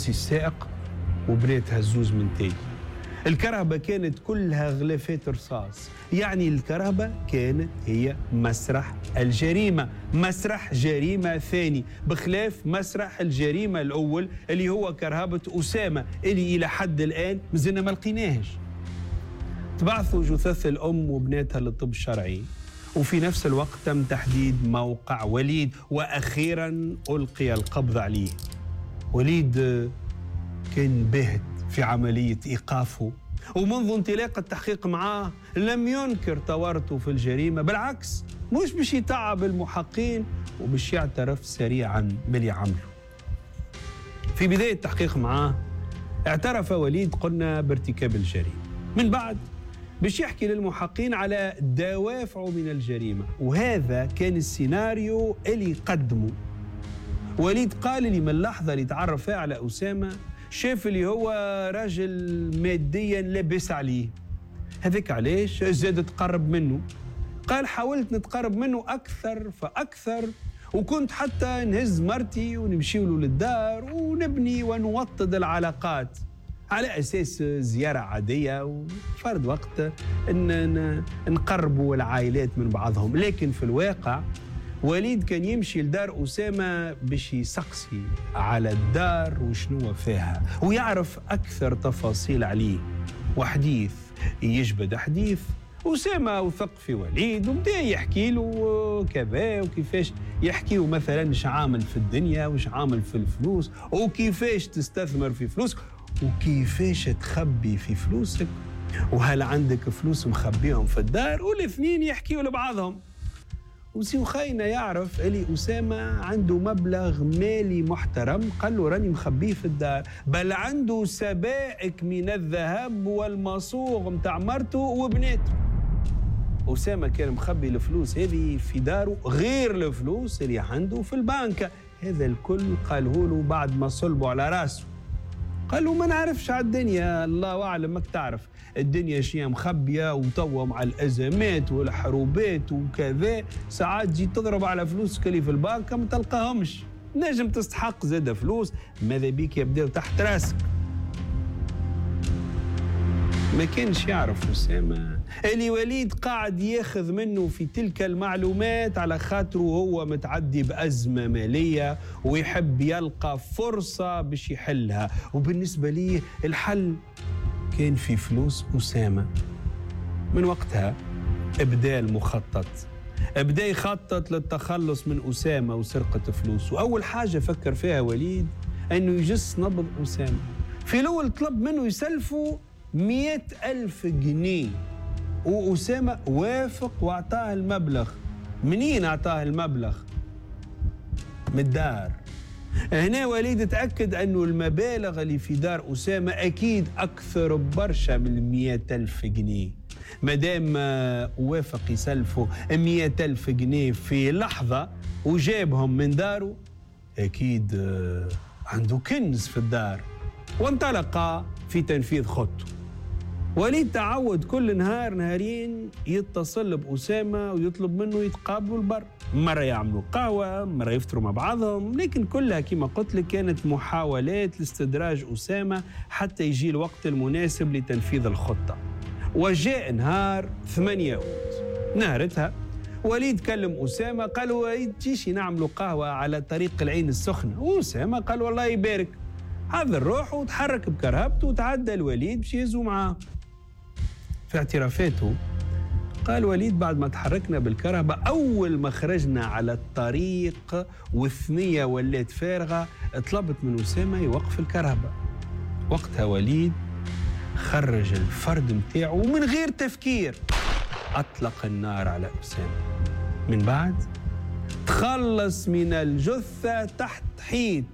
كرسي السائق وبناتها الزوز من تالي. الكرهبة كانت كلها غلافات رصاص، يعني الكرهبة كانت هي مسرح الجريمة، مسرح جريمة ثاني بخلاف مسرح الجريمة الأول اللي هو كرهبة أسامة اللي إلى حد الآن مازلنا ما لقيناهش. تبعثوا جثث الأم وبناتها للطب الشرعي، وفي نفس الوقت تم تحديد موقع وليد، وأخيرا ألقي القبض عليه. وليد كان باهت في عملية إيقافه، ومنذ انطلاق التحقيق معاه لم ينكر تورطه في الجريمة، بالعكس مش باش يتعب المحققين وباش يعترف سريعا باللي عمله. في بداية التحقيق معاه اعترف وليد قلنا بارتكاب الجريمة، من بعد باش يحكي للمحققين على دوافعه من الجريمة، وهذا كان السيناريو اللي قدمه. وليد قال لي من اللحظة اللي تعرف فيها على أسامة شاف اللي هو راجل ماديا لابس عليه، هذاك علاش زاد تقرب منه. قال حاولت نتقرب منه أكثر فأكثر، وكنت حتى نهز مرتي ونمشي له للدار ونبني ونوطد العلاقات على أساس زيارة عادية وفرد وقت إن نقربوا العائلات من بعضهم. لكن في الواقع وليد كان يمشي لدار أسامة باش يسقسي على الدار وشنو فيها ويعرف أكثر تفاصيل عليه، وحديث يجبد حديث. أسامة وثق في وليد وبدأ يحكي له كذا وكيفاش يحكي مثلا ايش عامل في الدنيا وايش عامل في الفلوس وكيفاش تستثمر في فلوسك وكيفاش تخبي في فلوسك وهل عندك فلوس مخبيهم في الدار، والاثنين يحكيوا لبعضهم. وسي خاينة يعرف اللي أسامة عنده مبلغ مالي محترم، قال له راني مخبيه في الدار، بل عنده سبائك من الذهب والمصوغ متاع مرته وبناته. أسامة كان مخبي الفلوس هذه في داره غير الفلوس اللي عنده في البنكة. هذا الكل قاله له بعد ما صلبوا على راسه. قال له ما نعرفش على الدنيا، الله أعلم، ماك تعرف الدنيا شيء مخبية وتوا مع الأزمات والحروبات وكذا، ساعات تجي تضرب على فلوسك اللي في البنكة ما تلقاهمش، نجم تستحق زاد فلوس، ماذا بيك يبداو تحت راسك. ما كانش يعرف أسامة اللي وليد قاعد ياخذ منه في تلك المعلومات على خاطره هو متعدي بأزمة مالية ويحب يلقى فرصة باش يحلها، وبالنسبة ليه الحل كان في فلوس أسامة. من وقتها ابدأ المخطط، ابدأ يخطط للتخلص من أسامة وسرقة فلوسه. وأول حاجة فكر فيها وليد أنه يجس نبض أسامة. في الأول طلب منه يسلفه 100,000 جنيه، وأسامة وافق واعطاه المبلغ. منين اعطاه المبلغ؟ من الدار. هنا وليد تأكد أنه المبالغ اللي في دار أسامة أكيد أكثر برشا من 100,000 جنيه. مادام وافق يسلفه 100,000 جنيه في لحظة وجابهم من داره، أكيد عنده كنز في الدار. وانطلق في تنفيذ خطته. وليد تعود كل نهار نهارين يتصل بأسامة ويطلب منه يتقابلوا البر، مرة يعملوا قهوة، مرة يفطروا مع بعضهم، لكن كلها كما قلت لك كانت محاولات لاستدراج أسامة حتى يجي الوقت المناسب لتنفيذ الخطة. وجاء نهار 8 أوت، نهارتها وليد كلم أسامة قال له وليد تيجي نعملوا قهوة على طريق العين السخنة، وأسامة قال والله يبارك. هذا الروح وتحرك بكرهبته وتعدى الوليد باش يهزوا معاه. في اعترافاته قال وليد بعد ما تحركنا بالكرهبة أول ما خرجنا على الطريق والثنية ولات فارغة طلبت من أسامة يوقف الكرهبة. وقتها وليد خرج الفرد متاعه ومن غير تفكير أطلق النار على أسامة. من بعد تخلص من الجثة تحت حيط،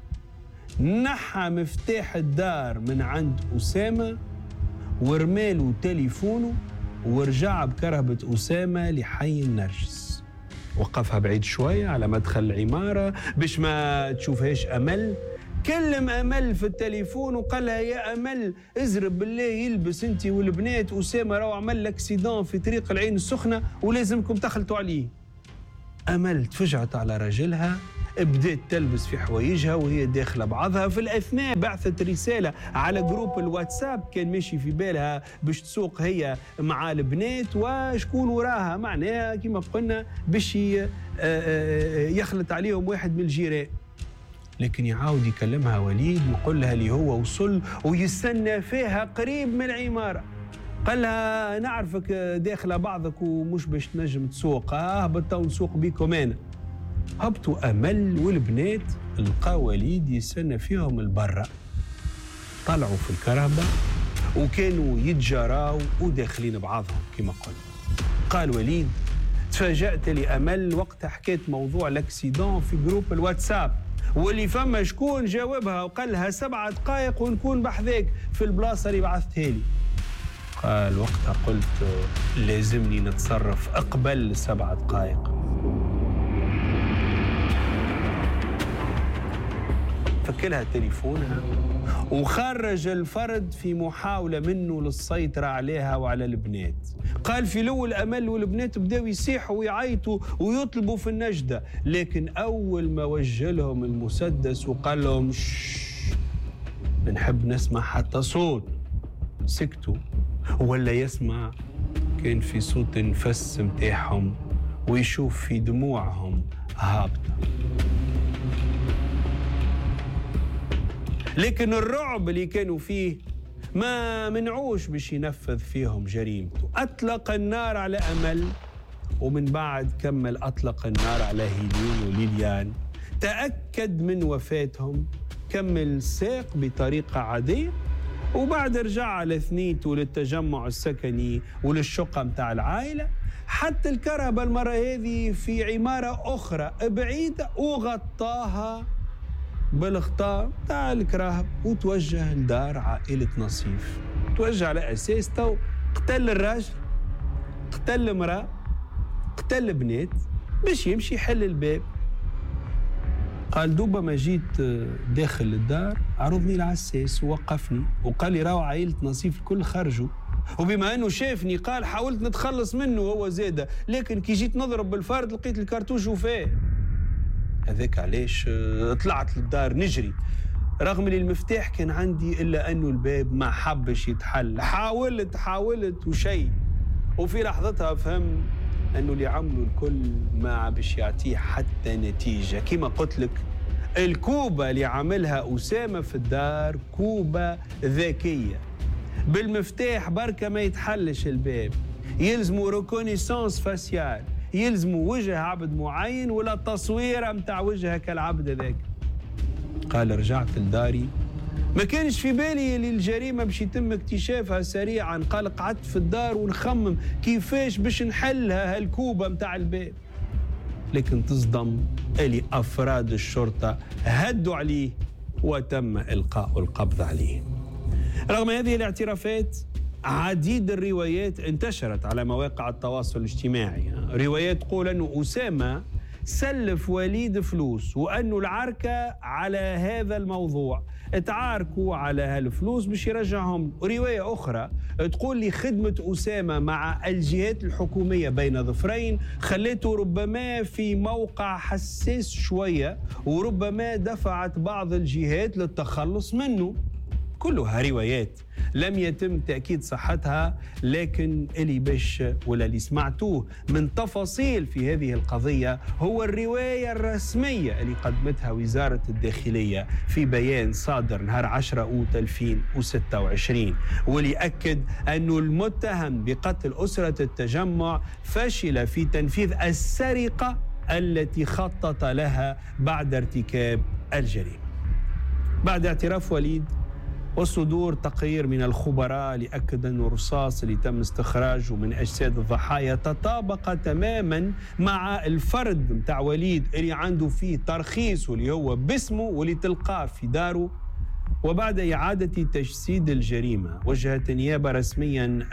نحى مفتاح الدار من عند أسامة ورماله تليفونه ورجع بكرهبة أسامة لحي النرجس. وقفها بعيد شوية على مدخل العمارة باش ما تشوفهاش أمل. كلم أمل في التليفون وقال لها يا أمل ازرب بالله يلبس انت والبنات، أسامة راهو عمل لك اكسيدون في طريق العين السخنة ولازمكم تخلطوا عليه. أمل تفجعت على راجلها بدأت تلبس في حوايجها وهي داخلة بعضها. في الأثناء بعثت رسالة على جروب الواتساب، كان ماشي في بالها باش تسوق هي مع البنات وشكون وراها، معناها كما قلنا باش يخلط عليهم واحد من الجيران. لكن يعاود يكلمها وليد ويقول لها اللي هو وصل ويستنى فيها قريب من العمارة. قال لها نعرفك داخلة بعضك ومش باش تنجم تسوق، هبط ونسوق بيكم أنا. هبطوا أمل والبنات لقى وليد يستنى فيهم البرة. طلعوا في الكرهبة وكانوا يتجاراو وداخلين بعضهم كما قلنا. قال وليد تفاجأت لأمل وقتها حكيت موضوع الاكسيدون في جروب الواتساب، واللي فما شكون جاوبها وقال لها 7 دقائق ونكون بحذاك في البلاصة اللي بعثتها لي. قال وقتها قلت لازمني نتصرف أقبل 7 دقائق. فكلها تليفونها وخرج الفرد في محاولة منه للسيطرة عليها وعلى البنات. قال في الأول أمل والبنات بداوا يصيحوا ويعيطوا ويطلبوا في النجدة، لكن أول ما وجه لهم المسدس وقال لهم بنحب نسمع حتى صوت، سكتوا. ولا يسمع كان في صوت النفس متاعهم ويشوف في دموعهم هابطة. لكن الرعب اللي كانوا فيه ما منعوش باش ينفذ فيهم جريمته. أطلق النار على أمل ومن بعد كمل أطلق النار على هيلين وليليان. تأكد من وفاتهم، كمل ساق بطريقة عادية وبعد رجع على ثنيته للتجمع السكني وللشقة متاع العائلة. حتى الكرهبة المرة هذه في عمارة أخرى بعيدة وغطاها بالغطاء تاع الكراهب وتوجه لدار عائلة نصيف. توجه على أساس تو قتل الراجل، قتل المرأة، قتل البنات باش يمشي يحل الباب. قال دوبا ما جيت داخل الدار عرضني العساس ووقفني وقال لي راهو عائلة نصيف الكل خرجوا، وبما انه شافني قال حاولت نتخلص منه هو زاده، لكن كي جيت نضرب بالفرد لقيت الكرتوش وفاه. هذاك علاش طلعت للدار نجري، رغم اللي المفتاح كان عندي الا انه الباب ما حبش يتحل. حاولت وشيء، وفي لحظتها فهم انه اللي عملوا الكل ما باش يعطيه حتى نتيجه. كما قلت لك الكوبه اللي عملها اسامه في الدار كوبه ذكيه، بالمفتاح بركه ما يتحلش الباب، يلزموا ريكونيسانس فاسيال، يلزموا وجه عبد معين ولا تصويره متاع وجه كالعبد ذاك. قال رجعت لداري ما كانش في بالي اللي الجريمه باش يتم اكتشافها سريعا. قال قعدت في الدار ونخمم كيفاش باش نحلها هالكوبه متاع الباب، لكن تصدم اللي افراد الشرطه هدوا عليه وتم القاء القبض عليه. رغم هذه الاعترافات عديد الروايات انتشرت على مواقع التواصل الاجتماعي. روايات تقول أنه أسامة سلف وليد فلوس وأنه العركة على هذا الموضوع، اتعاركوا على هالفلوس باش يرجعهم. رواية أخرى تقول لي خدمة أسامة مع الجهات الحكومية بين ظفرين خلته ربما في موقع حساس شوية، وربما دفعت بعض الجهات للتخلص منه. كلها روايات لم يتم تأكيد صحتها، لكن اللي باش ولا اللي سمعتوه من تفاصيل في هذه القضية هو الرواية الرسمية اللي قدمتها وزارة الداخلية في بيان صادر نهار 10 أوت 2026، واللي أكد أن المتهم بقتل أسرة التجمع فشل في تنفيذ السرقة التي خطط لها بعد ارتكاب الجريمة. بعد اعتراف وليد وصدور تقرير من الخبراء لأكد أن الرصاص اللي تم استخراجه من أجساد الضحايا تطابق تماما مع الفرد متاع وليد اللي عنده فيه ترخيص واللي هو باسمه واللي تلقاه في داره. وبعد إعادة تجسيد الجريمة وجهت النيابة رسميا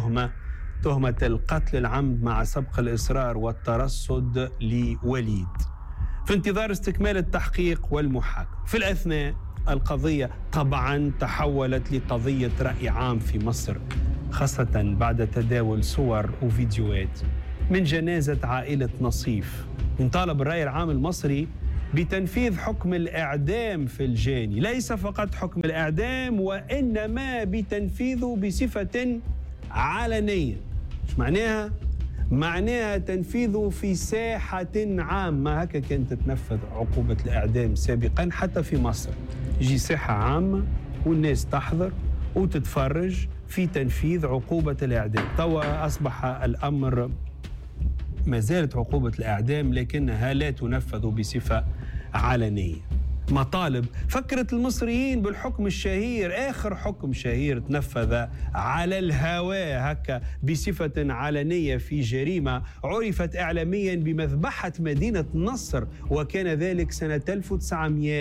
تهمة القتل العمد مع سبق الإصرار والترصد لوليد في انتظار استكمال التحقيق والمحاكمة. في الأثناء القضية طبعا تحولت لقضية رأي عام في مصر، خاصة بعد تداول صور وفيديوهات من جنازة عائلة نصيف. من طالب الرأي العام المصري بتنفيذ حكم الإعدام في الجاني، ليس فقط حكم الإعدام وإنما بتنفيذه بصفة علنية. مش معناها؟ معناها تنفيذه في ساحة عامة. هكا كانت تتنفذ عقوبة الإعدام سابقا حتى في مصر، يجي ساحة عامة والناس تحضر وتتفرج في تنفيذ عقوبة الإعدام. توا أصبح الأمر ما زالت عقوبة الإعدام لكنها لا تنفذ بصفة علنية. مطالب فكرة المصريين بالحكم الشهير، آخر حكم شهير تنفذ على الهواء هكا بصفة علنية في جريمة عرفت إعلاميا بمذبحة مدينة نصر، وكان ذلك سنة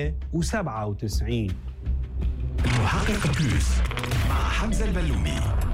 1997. محقق بلوس مع حمزة البلومي.